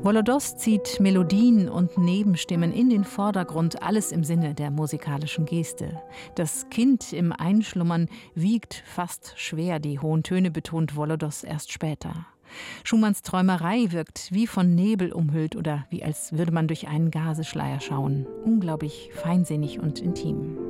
Volodos zieht Melodien und Nebenstimmen in den Vordergrund, alles im Sinne der musikalischen Geste. Das Kind im Einschlummern wiegt fast schwer, die hohen Töne betont Volodos erst später. Schumanns Träumerei wirkt wie von Nebel umhüllt oder wie als würde man durch einen Gaseschleier schauen. Unglaublich feinsinnig und intim.